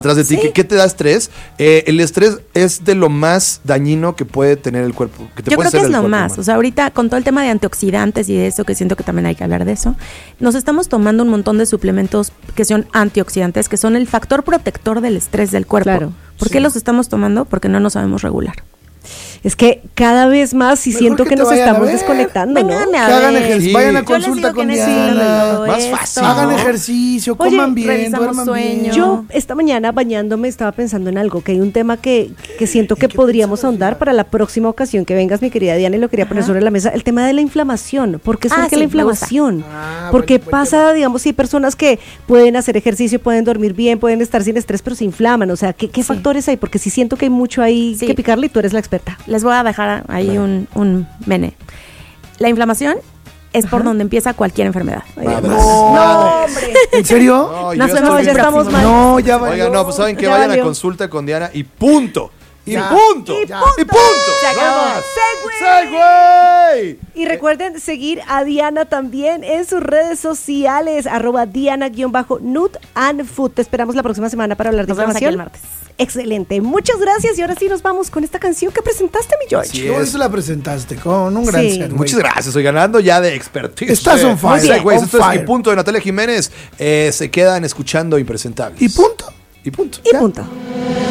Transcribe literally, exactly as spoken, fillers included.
Atrás de ti, ¿qué, ¿qué te da estrés? Eh, el estrés es de lo más dañino que puede tener el cuerpo. Que te Yo puede creo que es lo cuerpo, más. man. O sea, ahorita con todo el tema de antioxidantes y de eso, que siento que también hay que hablar de eso, nos estamos tomando un montón de suplementos que son antioxidantes, que son el factor protector del estrés del cuerpo. Claro. ¿Por Sí. qué los estamos tomando? Porque no nos sabemos regular. Es que cada vez más sí Mejor siento que que te nos vayan a estamos ver. desconectando, ¿no? Vénganme Que a hagan ver. ejercicio, Sí. vayan a Yo Yo les consulta digo con que necesitan de Diana. todo Más esto. fácil, Hagan ¿no? ejercicio, Oye, coman bien, revisamos duerman sueño. bien. Yo esta mañana bañándome estaba pensando en algo, que hay un tema que, que siento que podríamos ahondar para la próxima ocasión que vengas, mi querida Diana, y lo quería poner Ajá. sobre la mesa, el tema de la inflamación. ¿Por qué Ah, surge sí, la me gusta. inflamación? Ah, Porque buen- buen pasa, tema. digamos, si hay personas que pueden hacer ejercicio, pueden dormir bien, pueden estar sin estrés, pero se inflaman. O sea, ¿qué, qué Sí. factores hay? Porque sí siento que hay mucho ahí Sí. que picarle y tú eres la experta. Les voy a dejar ahí un, un mene. La inflamación es por donde empieza cualquier enfermedad. Madre. No, No, hombre. ¿En serio? No, Nos yo vemos estoy ya bien. estamos mal. No, ya va. Oigan, no, pues saben que Ya vayan valió. a consulta con Diana y punto. Y Ya. punto. Y Y punto. punto. Se acabó. No más. ¡Següey! ¡Següey! Y recuerden seguir a Diana también en sus redes sociales, arroba Diana-Nut and Food. Te esperamos la próxima semana para hablar de Nos vemos aquí inflamación. el martes. Excelente. Muchas gracias. Y ahora sí nos vamos con esta canción que presentaste, mi George. Así ¿Cómo es. eso la presentaste? Con un gran Sí. set, güey. Muchas gracias, estoy ganando ya de expertise. Estás on fire, Muy bien, güey, on esto es fire. Y punto de Natalia Jiménez. Eh, se quedan escuchando Impresentables. ¿Y punto? Y punto. Y Ya. punto.